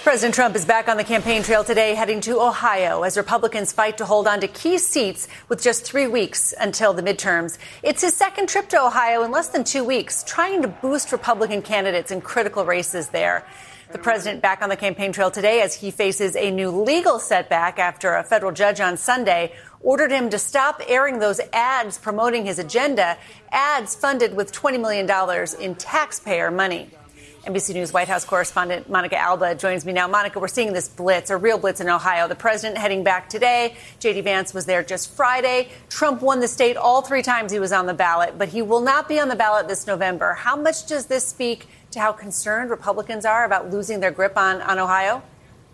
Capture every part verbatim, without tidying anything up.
President Trump is back on the campaign trail today, heading to Ohio as Republicans fight to hold on to key seats with just three weeks until the midterms. It's his second trip to Ohio in less than two weeks, trying to boost Republican candidates in critical races there. The president back on the campaign trail today as he faces a new legal setback after a federal judge on Sunday ordered him to stop airing those ads promoting his agenda, ads funded with twenty million dollars in taxpayer money. N B C News White House correspondent Monica Alba joins me now. Monica, we're seeing this blitz, a real blitz in Ohio. The president heading back today. J D. Vance was there just Friday. Trump won the state all three times he was on the ballot, but he will not be on the ballot this November. How much does this speak to how concerned Republicans are about losing their grip on, on Ohio?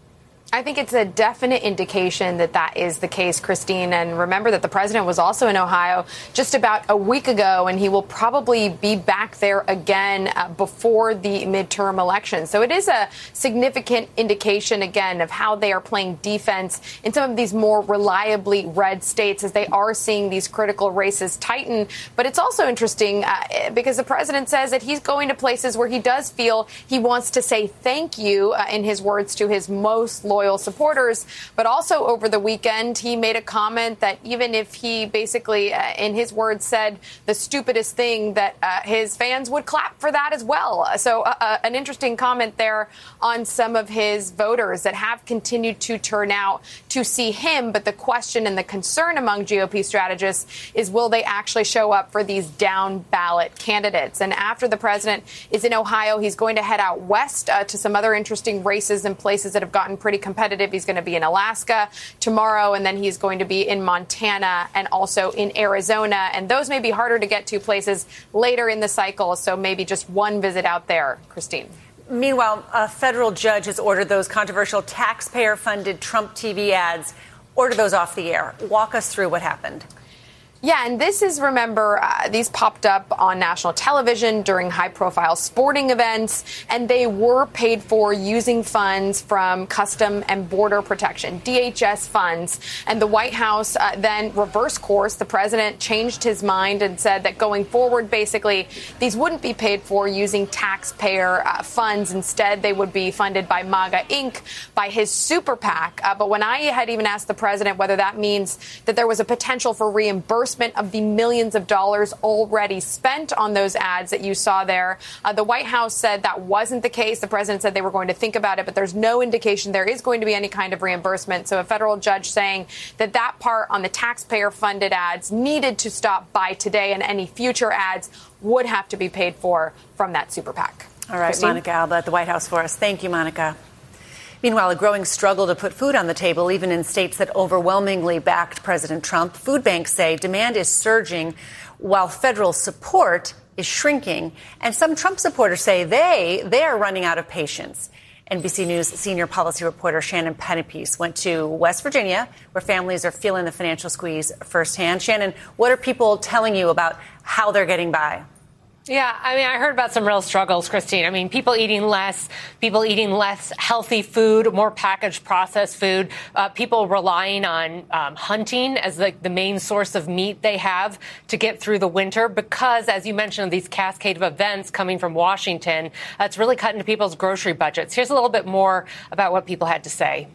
I think it's a definite indication that that is the case, Christine. And remember that the president was also in Ohio just about a week ago, and he will probably be back there again uh, before the midterm election. So it is a significant indication, again, of how they are playing defense in some of these more reliably red states as they are seeing these critical races tighten. But it's also interesting uh, because the president says that he's going to places where he does feel he wants to say thank you, uh, in his words, to his most loyal loyal supporters. But also over the weekend, he made a comment that even if he basically, uh, in his words, said the stupidest thing, that uh, his fans would clap for that as well. So uh, uh, an interesting comment there on some of his voters that have continued to turn out to see him. But the question and the concern among G O P strategists is, will they actually show up for these down ballot candidates? And after the president is in Ohio, he's going to head out west uh, to some other interesting races and places that have gotten pretty competitive. He's going to be in Alaska tomorrow, and then he's going to be in Montana and also in Arizona. And those may be harder to get to places later in the cycle. So maybe just one visit out there, Christine. Meanwhile, a federal judge has ordered those controversial taxpayer-funded Trump T V ads, order those off the air. Walk us through what happened. Yeah, and this is, remember, uh, these popped up on national television during high-profile sporting events, and they were paid for using funds from Custom and Border Protection, D H S funds. And the White House uh, then reversed course. The president changed his mind and said that going forward, basically, these wouldn't be paid for using taxpayer uh, funds. Instead, they would be funded by MAGA Incorporated, by his super PAC. Uh, but when I had even asked the president whether that means that there was a potential for reimbursement of the millions of dollars already spent on those ads that you saw there, Uh, the White House said that wasn't the case. The president said they were going to think about it, but there's no indication there is going to be any kind of reimbursement. So a federal judge saying that that part on the taxpayer-funded ads needed to stop by today, and any future ads would have to be paid for from that super PAC. All right, Christine? Monica Alba at the White House for us. Thank you, Monica. Meanwhile, a growing struggle to put food on the table, even in states that overwhelmingly backed President Trump. Food banks say demand is surging while federal support is shrinking. And some Trump supporters say they, they are running out of patience. N B C News senior policy reporter Shannon Pennepiece went to West Virginia, where families are feeling the financial squeeze firsthand. Shannon, what are people telling you about how they're getting by? Yeah, I mean, I heard about some real struggles, Christine. I mean, people eating less, people eating less healthy food, more packaged processed food, uh, people relying on um, hunting as the, the main source of meat they have to get through the winter because, as you mentioned, these cascade of events coming from Washington, uh, it's really cut into people's grocery budgets. Here's a little bit more about what people had to say.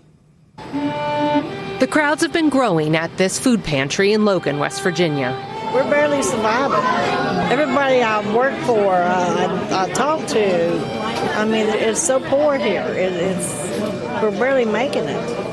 The crowds have been growing at this food pantry in Logan, West Virginia. We're barely surviving. Everybody I work for, uh, I, I talk to, I mean, it's so poor here. It, it's we're barely making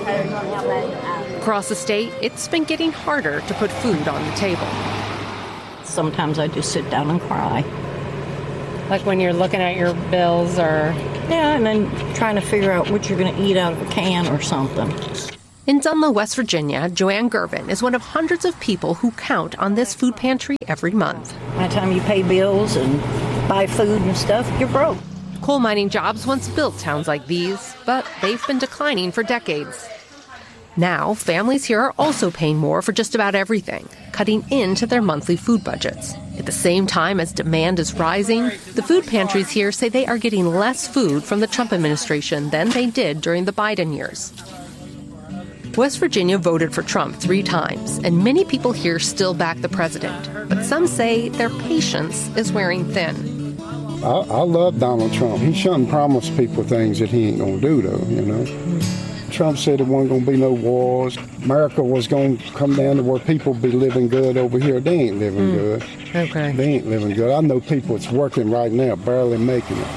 it. Across the state, it's been getting harder to put food on the table. Sometimes I just sit down and cry. Like when you're looking at your bills or... Yeah, and then trying to figure out what you're going to eat out of a can or something. In Dunlow, West Virginia, Joanne Gervin is one of hundreds of people who count on this food pantry every month. By the time you pay bills and buy food and stuff, you're broke. Coal mining jobs once built towns like these, but they've been declining for decades. Now, families here are also paying more for just about everything, cutting into their monthly food budgets. At the same time as demand is rising, the food pantries here say they are getting less food from the Trump administration than they did during the Biden years. West Virginia voted for Trump three times, and many people here still back the president. But some say their patience is wearing thin. I, I love Donald Trump. He shouldn't promise people things that he ain't going to do, though, you know. Trump said there wasn't going to be no wars. America was going to come down to where people be living good over here. They ain't living mm. good. Okay. They ain't living good. I know people that's working right now, barely making it.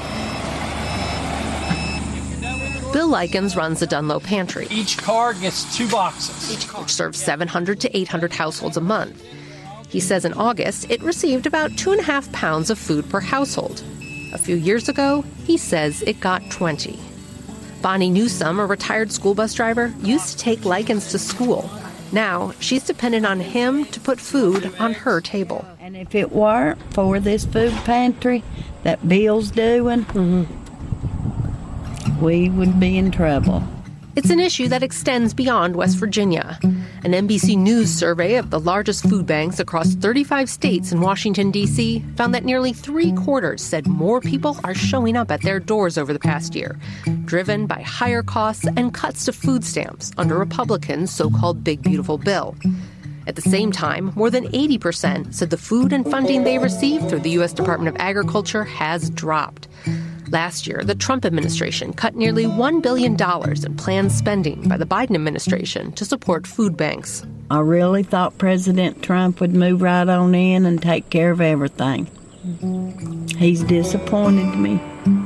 Bill Likens runs the Dunlow Pantry. Each car gets two boxes. Each car. Which serves seven hundred to eight hundred households a month. He says in August, it received about two and a half pounds of food per household. A few years ago, he says it got twenty. Bonnie Newsome, a retired school bus driver, used to take Likens to school. Now, she's dependent on him to put food on her table. And if it weren't for this food pantry that Bill's doing, mm-hmm. we would be in trouble. It's an issue that extends beyond West Virginia. An N B C News survey of the largest food banks across thirty-five states in Washington, D C found that nearly three quarters said more people are showing up at their doors over the past year, driven by higher costs and cuts to food stamps under Republicans' so-called Big Beautiful Bill. At the same time, more than eighty percent said the food and funding they receive through the U S Department of Agriculture has dropped. Last year, the Trump administration cut nearly one billion dollars in planned spending by the Biden administration to support food banks. I really thought President Trump would move right on in and take care of everything. He's disappointed me.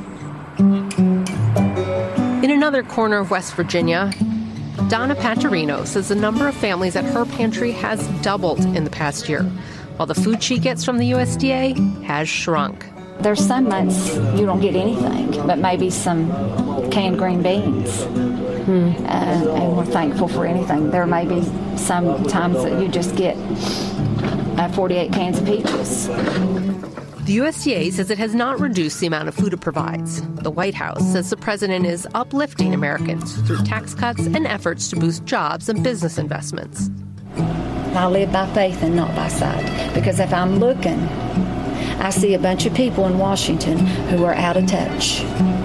In another corner of West Virginia, Donna Paterino says the number of families at her pantry has doubled in the past year, while the food she gets from the U S D A has shrunk. There's some months you don't get anything, but maybe some canned green beans. Hmm. Uh, and we're thankful for anything. There may be some times that you just get uh, forty-eight cans of peaches. The U S D A says it has not reduced the amount of food it provides. The White House says the president is uplifting Americans through tax cuts and efforts to boost jobs and business investments. I live by faith and not by sight, because if I'm looking, I see a bunch of people in Washington who are out of touch.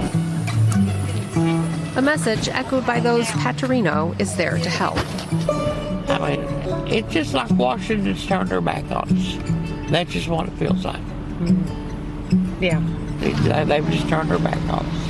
A message echoed by those Paterino is there to help. I mean, it's just like Washington's turned their back on us. That's just what it feels like. Mm-hmm. Yeah. They, they've just turned their back on us.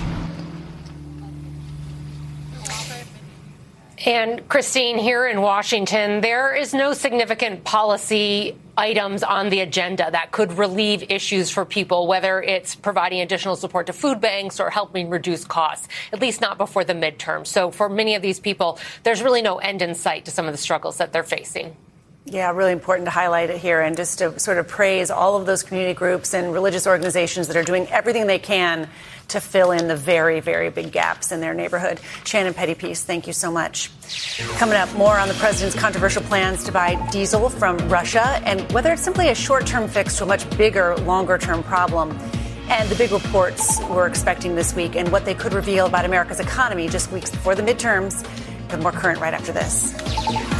And Christine, here in Washington, there is no significant policy items on the agenda that could relieve issues for people, whether it's providing additional support to food banks or helping reduce costs, at least not before the midterm. So for many of these people, there's really no end in sight to some of the struggles that they're facing. Yeah, really important to highlight it here and just to sort of praise all of those community groups and religious organizations that are doing everything they can to fill in the very, very big gaps in their neighborhood. Shannon Pettypiece, thank you so much. Coming up, more on the president's controversial plans to buy diesel from Russia and whether it's simply a short-term fix to a much bigger, longer-term problem. And the big reports we're expecting this week and what they could reveal about America's economy just weeks before the midterms. But more current right after this.